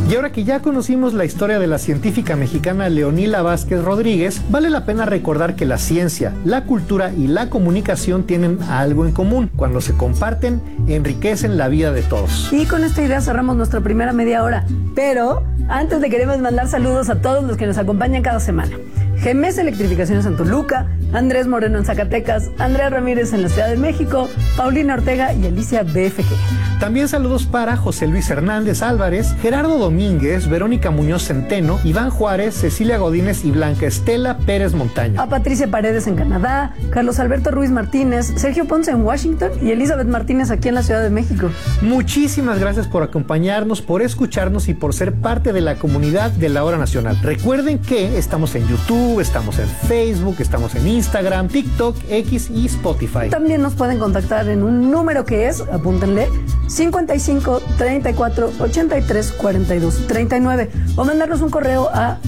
Y ahora que ya conocimos la historia de la científica mexicana Leonila Vázquez Rodríguez, vale la pena recordar que la ciencia, la cultura y la comunicación tienen algo en común. Cuando se comparten, enriquecen la vida de todos. Y con esta idea cerramos nuestra primera media hora. Pero antes le queremos mandar saludos a todos los que nos acompañan cada semana. GMS Electrificaciones en Toluca, Andrés Moreno en Zacatecas, Andrea Ramírez en la Ciudad de México, Paulina Ortega y Alicia BFG. También saludos para José Luis Hernández Álvarez, Gerardo Domínguez, Verónica Muñoz Centeno, Iván Juárez, Cecilia Godínez y Blanca Estela Pérez Montaño. A Patricia Paredes en Canadá, Carlos Alberto Ruiz Martínez, Sergio Ponce en Washington y Elizabeth Martínez aquí en la Ciudad de México. Muchísimas gracias por acompañarnos, por escucharnos y por ser parte de la comunidad de La Hora Nacional. Recuerden que estamos en YouTube, estamos en Facebook, estamos en Instagram, TikTok, X y Spotify. También nos pueden contactar en un número que es, apúntenle, 55 34 83 42 39 o mandarnos un correo a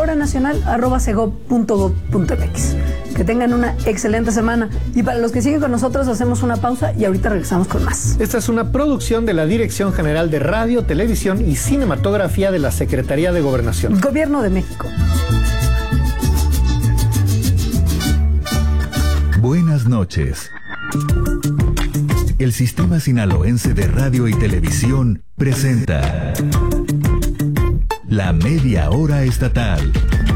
lahoranacional@segov.gov.mx. Que tengan una excelente semana y para los que siguen con nosotros hacemos una pausa y ahorita regresamos con más. Esta es una producción de la Dirección General de Radio, Televisión y Cinematografía de la Secretaría de Gobernación. Gobierno de México. Buenas noches. El Sistema Sinaloense de Radio y Televisión presenta La Media Hora Estatal.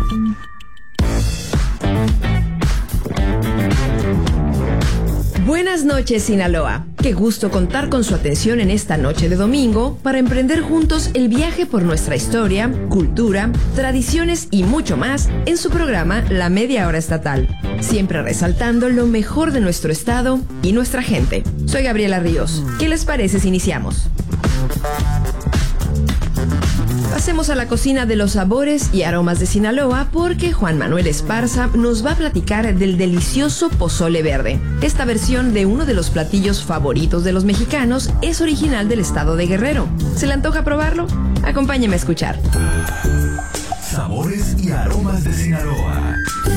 Buenas noches, Sinaloa. Qué gusto contar con su atención en esta noche de domingo para emprender juntos el viaje por nuestra historia, cultura, tradiciones y mucho más en su programa La Media Hora Estatal, siempre resaltando lo mejor de nuestro estado y nuestra gente. Soy Gabriela Ríos. ¿Qué les parece si iniciamos? Pasemos a la cocina de los sabores y aromas de Sinaloa porque Juan Manuel Esparza nos va a platicar del delicioso pozole verde. Esta versión de uno de los platillos favoritos de los mexicanos es original del estado de Guerrero. ¿Se le antoja probarlo? Acompáñeme a escuchar. Sabores y aromas de Sinaloa.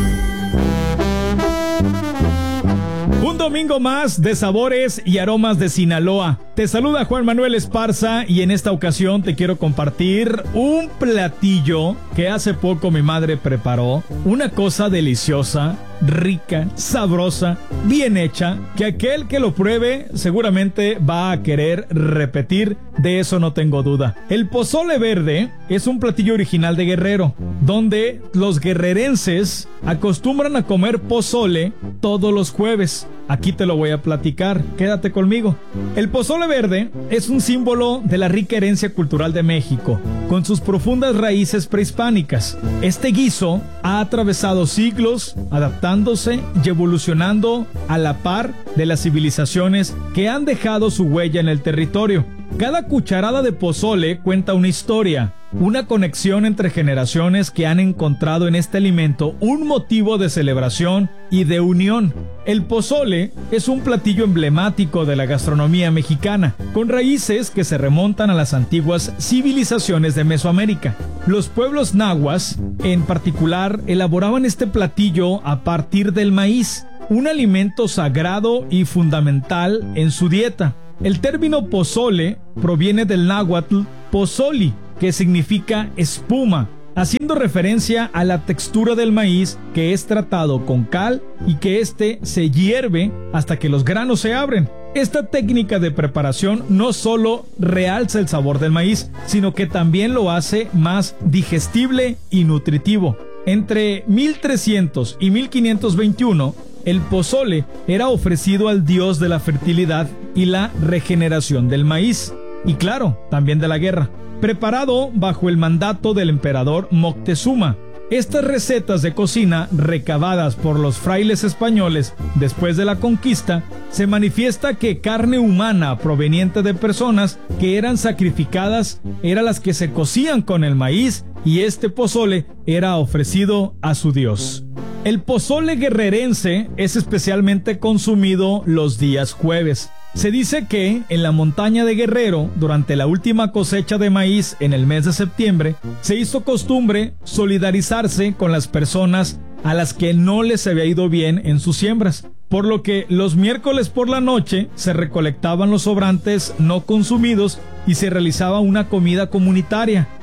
Un domingo más de sabores y aromas de Sinaloa. Te saluda Juan Manuel Esparza y en esta ocasión te quiero compartir un platillo que hace poco mi madre preparó. Una cosa deliciosa, rica, sabrosa, bien hecha, que aquel que lo pruebe seguramente va a querer repetir, de eso no tengo duda. El pozole verde es un platillo original de Guerrero, donde los guerrerenses acostumbran a comer pozole todos los jueves. Aquí te lo voy a platicar, quédate conmigo. El pozole verde es un símbolo de la rica herencia cultural de México, con sus profundas raíces prehispánicas. Este guiso ha atravesado siglos, adaptándose y evolucionando a la par de las civilizaciones que han dejado su huella en el territorio. Cada cucharada de pozole cuenta una historia, una conexión entre generaciones que han encontrado en este alimento un motivo de celebración y de unión. El pozole es un platillo emblemático de la gastronomía mexicana, con raíces que se remontan a las antiguas civilizaciones de Mesoamérica. Los pueblos nahuas, en particular, elaboraban este platillo a partir del maíz, un alimento sagrado y fundamental en su dieta. El término pozole proviene del náhuatl pozoli, que significa espuma, haciendo referencia a la textura del maíz que es tratado con cal y que éste se hierve hasta que los granos se abren. Esta técnica de preparación no solo realza el sabor del maíz, sino que también lo hace más digestible y nutritivo. Entre 1300 y 1521, el pozole era ofrecido al dios de la fertilidad y la regeneración del maíz, y claro, también de la guerra, preparado bajo el mandato del emperador Moctezuma. Estas recetas de cocina, recabadas por los frailes españoles después de la conquista, se manifiesta que carne humana proveniente de personas que eran sacrificadas eran las que se cocían con el maíz y este pozole era ofrecido a su dios. El pozole guerrerense es especialmente consumido los días jueves. Se dice que en la montaña de Guerrero, durante la última cosecha de maíz en el mes de septiembre, se hizo costumbre solidarizarse con las personas a las que no les había ido bien en sus siembras, por lo que los miércoles por la noche se recolectaban los sobrantes no consumidos y se realizaba una comida comunitaria.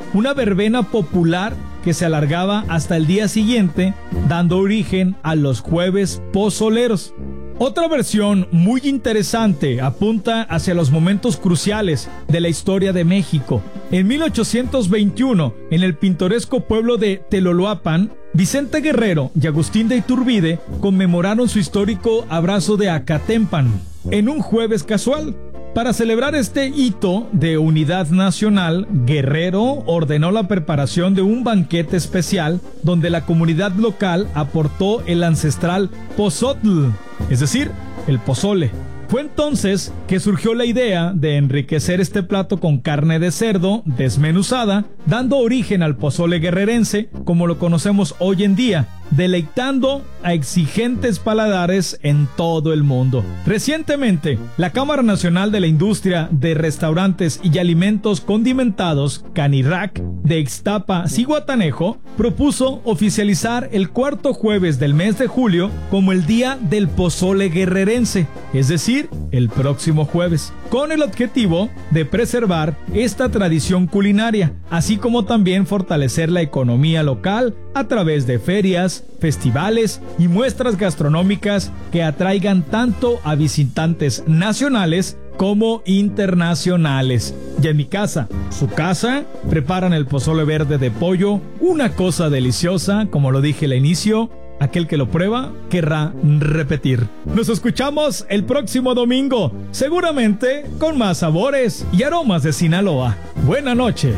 una verbena popular que se alargaba hasta el día siguiente, dando origen a los jueves pozoleros. Otra versión muy interesante apunta hacia los momentos cruciales de la historia de México. En 1821, en el pintoresco pueblo de Teloloapan, Vicente Guerrero y Agustín de Iturbide conmemoraron su histórico abrazo de Acatempan en un jueves casual. Para celebrar este hito de unidad nacional, Guerrero ordenó la preparación de un banquete especial donde la comunidad local aportó el ancestral pozotl, es decir, el pozole. Fue entonces que surgió la idea de enriquecer este plato con carne de cerdo desmenuzada, dando origen al pozole guerrerense como lo conocemos hoy en día, deleitando a exigentes paladares en todo el mundo. Recientemente, la Cámara Nacional de la Industria de Restaurantes y Alimentos Condimentados, Canirac, de Ixtapa, Zihuatanejo, propuso oficializar el cuarto jueves del mes de julio como el Día del Pozole Guerrerense, es decir, el próximo jueves, con el objetivo de preservar esta tradición culinaria, así como también fortalecer la economía local a través de ferias, festivales y muestras gastronómicas que atraigan tanto a visitantes nacionales como internacionales. Y en mi casa, su casa, preparan el pozole verde de pollo, una cosa deliciosa, como lo dije al inicio. Aquel que lo prueba querrá repetir. Nos escuchamos el próximo domingo, seguramente con más sabores y aromas de Sinaloa. Buena noche.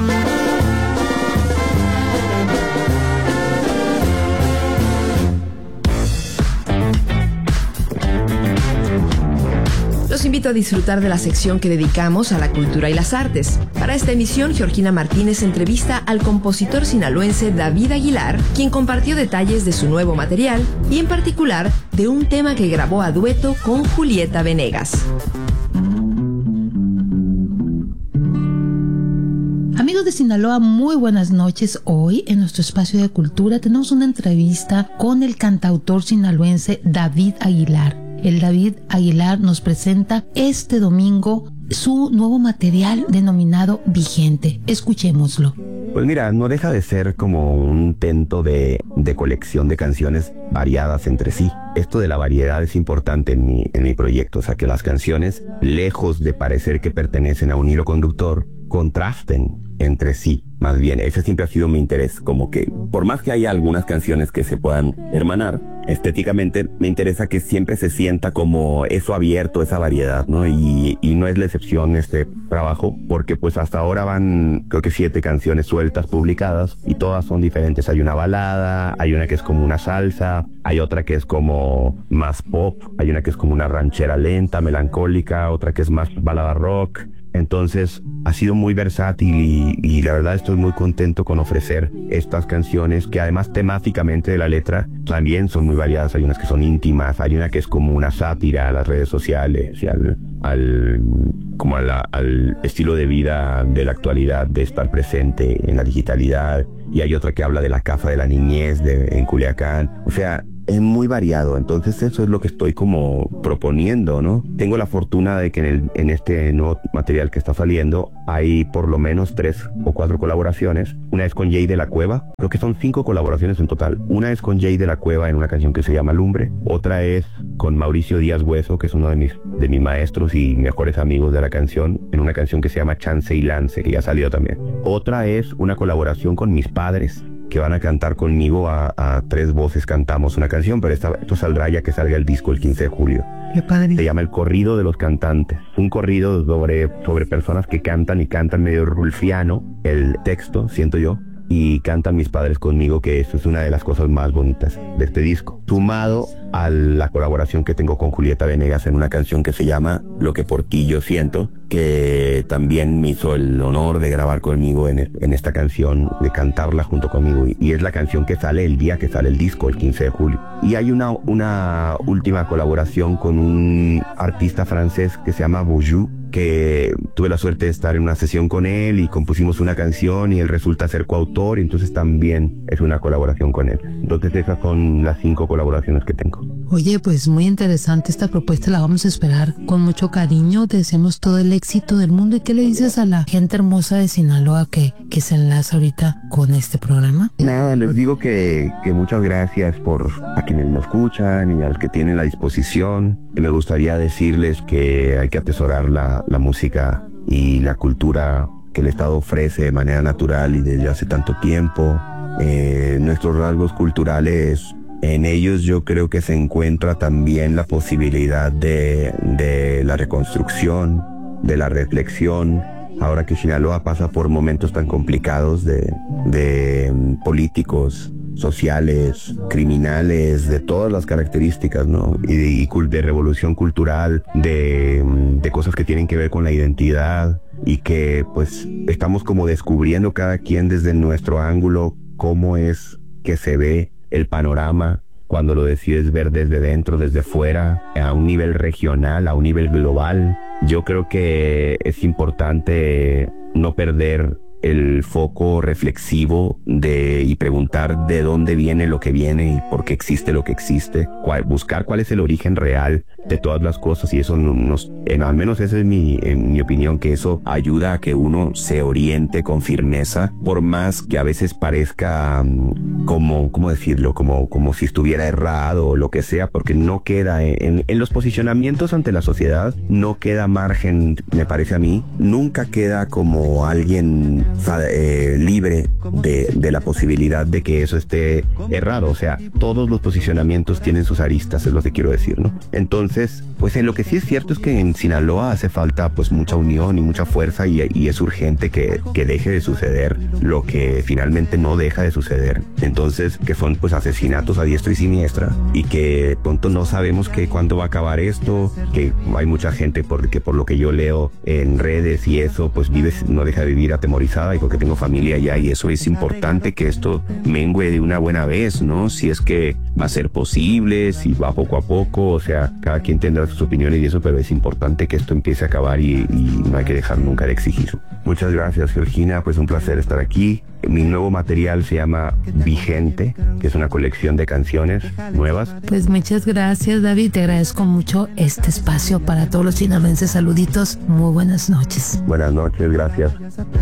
Los invito a disfrutar de la sección que dedicamos a la cultura y las artes. Para esta emisión, Georgina Martínez entrevista al compositor sinaloense David Aguilar, quien compartió detalles de su nuevo material y en particular de un tema que grabó a dueto con Julieta Venegas. Amigos de Sinaloa, muy buenas noches. Hoy en nuestro espacio de cultura tenemos una entrevista con el cantautor sinaloense David Aguilar. El David Aguilar nos presenta este domingo su nuevo material denominado Vigente. Escuchémoslo. Pues mira, no deja de ser como un intento de colección de canciones variadas entre sí. Esto de la variedad es importante en mi proyecto, o sea que las canciones, lejos de parecer que pertenecen a un hilo conductor, contrasten entre sí. Más bien, ese siempre ha sido mi interés, como que por más que haya algunas canciones que se puedan hermanar, estéticamente me interesa que siempre se sienta como eso abierto, esa variedad, ¿no? Y no es la excepción este trabajo, porque pues hasta ahora van, creo que 7 canciones sueltas publicadas y todas son diferentes. Hay una balada, hay una que es como una salsa, hay otra que es como más pop, hay una que es como una ranchera lenta, melancólica, otra que es más balada rock. Entonces ha sido muy versátil y la verdad estoy muy contento con ofrecer estas canciones que además temáticamente de la letra también son muy variadas. Hay unas que son íntimas, hay una que es como una sátira a las redes sociales y al estilo de vida de la actualidad, de estar presente en la digitalidad, y hay otra que habla de la casa de la niñez en Culiacán. O sea, es muy variado, entonces eso es lo que estoy como proponiendo, ¿no? Tengo la fortuna de que en este nuevo material que está saliendo hay por lo menos 3 o 4 colaboraciones. Una es con Jay de la Cueva, creo que son 5 colaboraciones en total. Una es con Jay de la Cueva en una canción que se llama Lumbre, otra es con Mauricio Díaz Hueso, que es uno de mis maestros y mejores amigos de la canción, en una canción que se llama Chance y Lance, que ya salió también. Otra es una colaboración con mis padres, que van a cantar conmigo, a 3 voces cantamos una canción, pero esto saldrá ya que salga el disco el 15 de julio. Qué padre. Se llama El Corrido de los Cantantes. Un corrido sobre personas que cantan y cantan medio rulfiano, el texto, siento yo, y cantan mis padres conmigo, que eso es una de las cosas más bonitas de este disco. Sumado a la colaboración que tengo con Julieta Venegas en una canción que se llama Lo que por ti yo siento, que también me hizo el honor de grabar conmigo en esta canción, de cantarla junto conmigo, y es la canción que sale el día que sale el disco, el 15 de julio. Y hay una última colaboración con un artista francés que se llama Boujou, que tuve la suerte de estar en una sesión con él y compusimos una canción y él resulta ser coautor, y entonces también es una colaboración con él. Entonces esas son las 5 colaboraciones que tengo. Oye, pues muy interesante esta propuesta, la vamos a esperar con mucho cariño. Te deseamos todo el éxito del mundo. ¿Y qué le dices a la gente hermosa de Sinaloa que se enlaza ahorita con este programa? Nada, les digo que muchas gracias a quienes me escuchan y a los que tienen la disposición. Me gustaría decirles que hay que atesorar la música y la cultura que el Estado ofrece de manera natural y desde hace tanto tiempo. Nuestros rasgos culturales, en ellos yo creo que se encuentra también la posibilidad de la reconstrucción, de la reflexión. Ahora que Sinaloa pasa por momentos tan complicados de políticos, sociales, criminales, de todas las características, ¿no? Y de revolución cultural, de cosas que tienen que ver con la identidad, y que pues estamos como descubriendo cada quien desde nuestro ángulo cómo es que se ve el panorama cuando lo decides ver desde dentro, desde fuera, a un nivel regional, a un nivel global. Yo creo que es importante no perder el foco reflexivo y preguntar de dónde viene lo que viene y por qué existe lo que existe, buscar cuál es el origen real de todas las cosas, y eso al menos esa es en mi opinión, que eso ayuda a que uno se oriente con firmeza, por más que a veces parezca ¿cómo decirlo? Como si estuviera errado o lo que sea, porque no queda en los posicionamientos ante la sociedad, no queda margen, me parece a mí, nunca queda como alguien libre de la posibilidad de que eso esté errado. O sea, todos los posicionamientos tienen sus aristas, es lo que quiero decir, ¿no? Entonces, pues en lo que sí es cierto es que en Sinaloa hace falta pues mucha unión y mucha fuerza, y es urgente que deje de suceder lo que finalmente no deja de suceder. Entonces, que son pues asesinatos a diestra y siniestra, y que pronto no sabemos cuándo va a acabar esto, que hay mucha gente que por lo que yo leo en redes y eso, pues no deja de vivir atemorizada, y porque tengo familia allá, y eso es importante que esto mengue de una buena vez, ¿no? Si es que va a ser posible, si va poco a poco, o sea, cada quien tendrá sus opiniones y eso, pero es importante que esto empiece a acabar y no hay que dejar nunca de exigir. Muchas gracias, Georgina, pues un placer estar aquí. Mi nuevo material se llama Vigente, que es una colección de canciones nuevas. Pues muchas gracias, David, te agradezco mucho este espacio para todos los sinaloenses. Saluditos, muy buenas noches. Buenas noches, gracias.